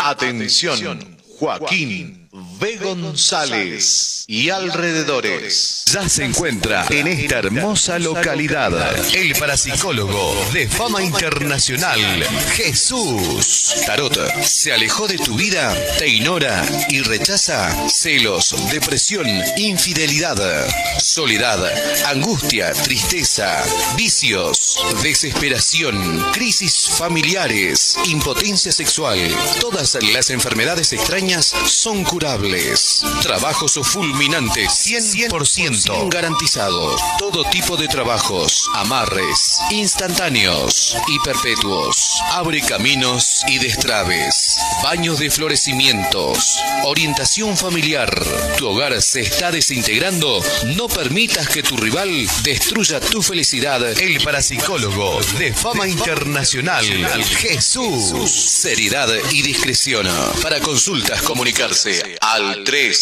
Atención, Joaquín B. González y alrededores. Ya se encuentra en esta hermosa localidad el parapsicólogo de fama internacional, Jesús. Tarot se alejó de tu vida, te ignora y rechaza. Celos, depresión, infidelidad, soledad, angustia, tristeza, vicios, desesperación, crisis familiares, impotencia sexual. Todas las enfermedades extrañas son curables. Trabajos fulminantes, 100% garantizados. Todo tipo de trabajos, amarres, instantáneos y perpetuos. Abre caminos y destraves. Baños de florecimientos. Orientación familiar. Tu hogar se está desintegrando. No permitas que tu rival destruya tu felicidad. El parapsicólogo de fama internacional, Jesús. Seriedad y discreción. Para consultas, comunicarse al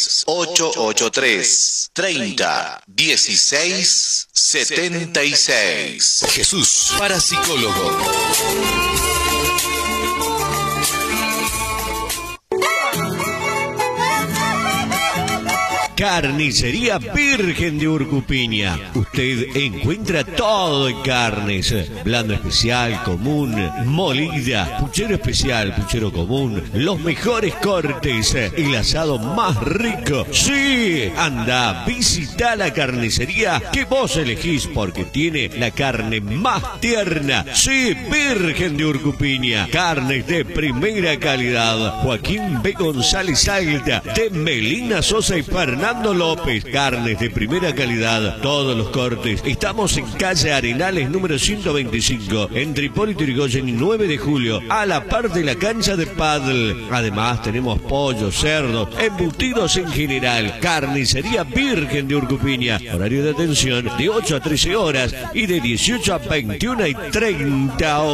3883 30 16 76. Jesús, parapsicólogo. Carnicería Virgen de Urcupiña. Usted encuentra todo en carnes. Blando especial, común, molida, puchero especial, puchero común. Los mejores cortes. El asado más rico. Sí, anda, visita la carnicería que vos elegís porque tiene la carne más tierna. Sí, Virgen de Urcupiña. Carnes de primera calidad. Joaquín B. González Alta, de Melina Sosa y Fernando López. Carnes de primera calidad, todos los cortes. Estamos en calle Arenales número 125, entre Hipólito Yrigoyen y 9 de julio, a la par de la cancha de pádel. Además tenemos pollos, cerdos, embutidos en general. Carnicería Virgen de Urcupiña. Horario de atención de 8 a 13 horas y de 18 a 21 y 30 horas.